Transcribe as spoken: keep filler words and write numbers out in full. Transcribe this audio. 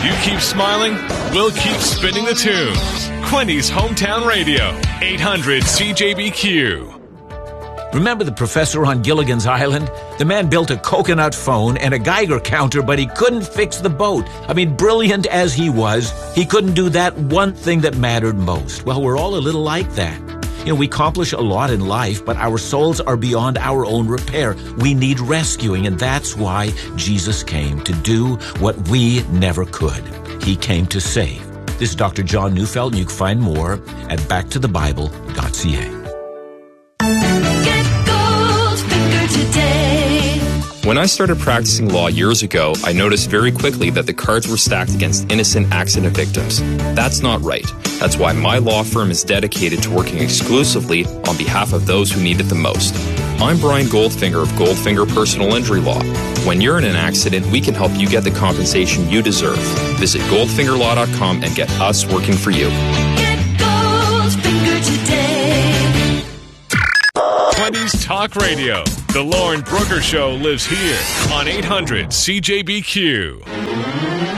You keep smiling, we'll keep spinning the tunes. Quinny's Hometown Radio, eight hundred C J B Q. Remember the professor on Gilligan's Island? The man built a coconut phone and a Geiger counter, but he couldn't fix the boat. I mean, brilliant as he was, he couldn't do that one thing that mattered most. Well, we're all a little like that. You know, we accomplish a lot in life, but our souls are beyond our own repair. We need rescuing, and that's why Jesus came, to do what we never could. He came to save. This is Doctor John Neufeld, and you can find more at back to the bible dot c a. When I started practicing law years ago, I noticed very quickly that the cards were stacked against innocent accident victims. That's not right. That's why my law firm is dedicated to working exclusively on behalf of those who need it the most. I'm Brian Goldfinger of Goldfinger Personal Injury Law. When you're in an accident, we can help you get the compensation you deserve. Visit goldfinger law dot com and get us working for you. Get Goldfinger today. Quinny's Talk Radio. The Lauren Brooker Show lives here on eight hundred C J B Q.